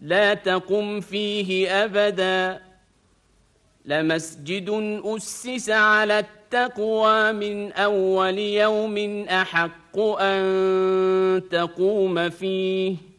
لا تقم فيه أبدا لمسجد أسس على التقوى من أول يوم أحق أن تقوم فيه